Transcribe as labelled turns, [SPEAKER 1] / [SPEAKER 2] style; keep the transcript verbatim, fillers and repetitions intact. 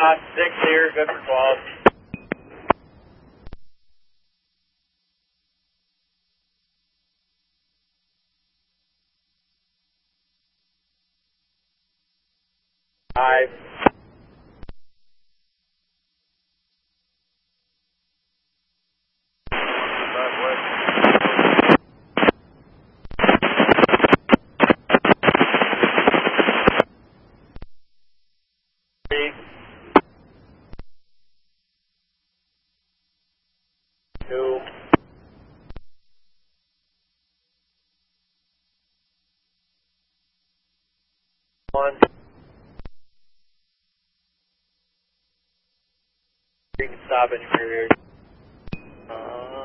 [SPEAKER 1] Uh, six here, good for twelve. Five. Three. Two. One. You can stop in your rear. Uh,